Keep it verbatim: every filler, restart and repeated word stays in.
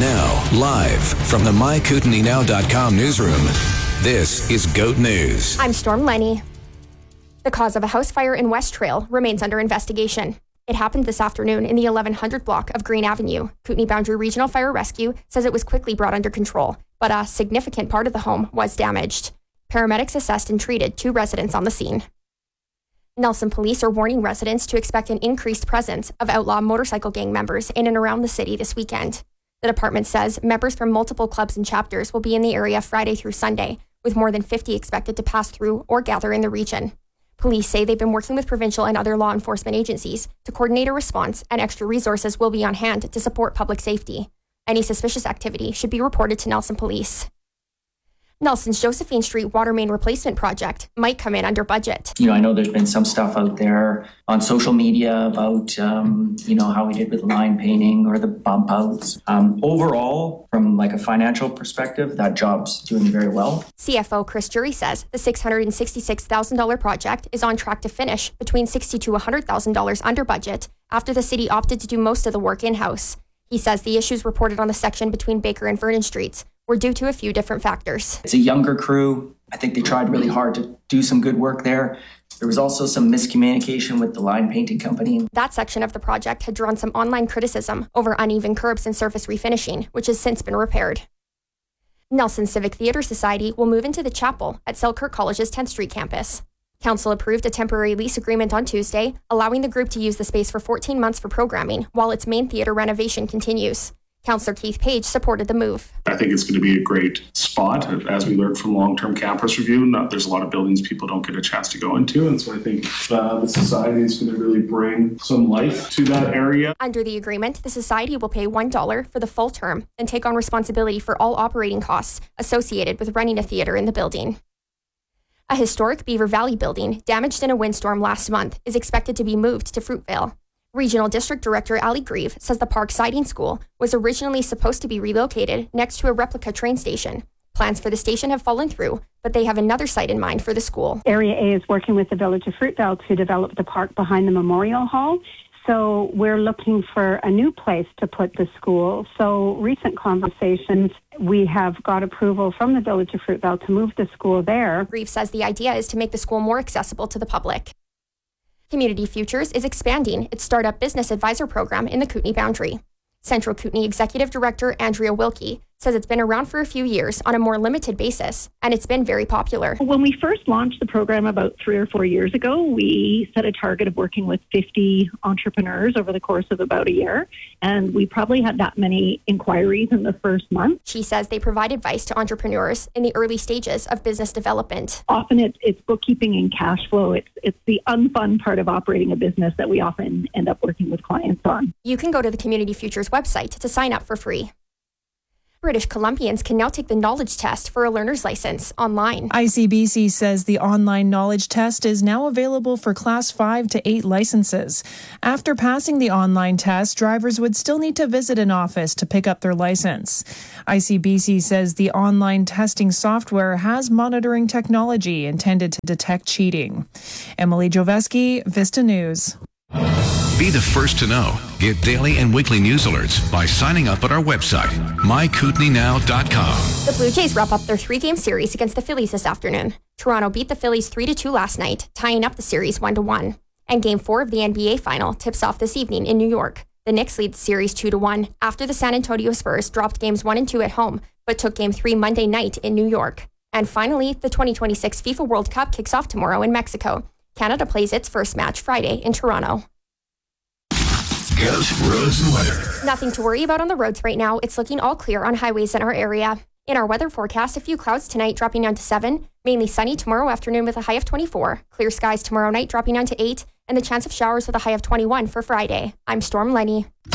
Now, live from the my kootenai now dot com newsroom, this is GOAT News. I'm Storm Lenny. The cause of a house fire in West Trail remains under investigation. It happened this afternoon in the eleven hundred block of Green Avenue. Kootenai Boundary Regional Fire Rescue says it was quickly brought under control, but a significant part of the home was damaged. Paramedics assessed and treated two residents on the scene. Nelson police are warning residents to expect an increased presence of outlaw motorcycle gang members in and around the city this weekend. The department says members from multiple clubs and chapters will be in the area Friday through Sunday, with more than fifty expected to pass through or gather in the region. Police say they've been working with provincial and other law enforcement agencies to coordinate a response, and extra resources will be on hand to support public safety. Any suspicious activity should be reported to Nelson Police. Nelson's Josephine Street water main replacement project might come in under budget. You know, I know there's been some stuff out there on social media about, um, you know, how we did with line painting or the bump outs. Um, overall, from like a financial perspective, that job's doing very well. C F O Chris Jury says the six hundred sixty-six thousand dollars project is on track to finish between sixty thousand to one hundred thousand dollars under budget after the city opted to do most of the work in-house. He says the issues reported on the section between Baker and Vernon Streets were due to a few different factors. It's a younger crew. I think they tried really hard to do some good work there. There was also some miscommunication with the line painting company. That section of the project had drawn some online criticism over uneven curbs and surface refinishing, which has since been repaired. Nelson Civic Theatre Society will move into the chapel at Selkirk College's tenth Street campus. Council approved a temporary lease agreement on Tuesday, allowing the group to use the space for fourteen months for programming while its main theatre renovation continues. Councillor Keith Page supported the move. I think it's going to be a great spot. As we learned from long-term campus review, not, there's a lot of buildings people don't get a chance to go into. And so I think uh, the society is going to really bring some life to that area. Under the agreement, the society will pay one dollar for the full term and take on responsibility for all operating costs associated with running a theatre in the building. A historic Beaver Valley building damaged in a windstorm last month is expected to be moved to Fruitvale. Regional District Director Ali Grieve says the Park Siding School was originally supposed to be relocated next to a replica train station. Plans for the station have fallen through, but they have another site in mind for the school. Area A is working with the Village of Fruitvale to develop the park behind the Memorial Hall. So we're looking for a new place to put the school. So recent conversations, we have got approval from the Village of Fruitvale to move the school there. Grieve says the idea is to make the school more accessible to the public. Community Futures is expanding its Startup Business Advisor program in the Kootenai Boundary. Central Kootenai Executive Director Andrea Wilkie says it's been around for a few years on a more limited basis, and it's been very popular. When we first launched the program about three or four years ago, we set a target of working with fifty entrepreneurs over the course of about a year, and we probably had that many inquiries in the first month. She says they provide advice to entrepreneurs in the early stages of business development. Often it's, it's bookkeeping and cash flow. It's, it's the unfun part of operating a business that we often end up working with clients on. You can go to the Community Futures website to sign up for free. British Columbians can now take the knowledge test for a learner's license online. I C B C says the online knowledge test is now available for class five to eight licenses. After passing the online test, drivers would still need to visit an office to pick up their license. I C B C says the online testing software has monitoring technology intended to detect cheating. Emily Joveski, Vista News. Be the first to know. Get daily and weekly news alerts by signing up at our website, my kootenai now dot com. The Blue Jays wrap up their three-game series against the Phillies this afternoon. Toronto beat the Phillies three to two last night, tying up the series one to one. And Game four of the N B A Final tips off this evening in New York. The Knicks lead the series two to one after the San Antonio Spurs dropped Games one and two at home, but took Game three Monday night in New York. And finally, the twenty twenty-six FIFA World Cup kicks off tomorrow in Mexico. Canada plays its first match Friday in Toronto. GOAT roads and weather. Nothing to worry about on the roads right now. It's looking all clear on highways in our area. In our weather forecast, a few clouds tonight dropping down to seven, mainly sunny tomorrow afternoon with a high of twenty-four, clear skies tomorrow night dropping down to eight, and the chance of showers with a high of twenty-one for Friday. I'm Storm Lenny.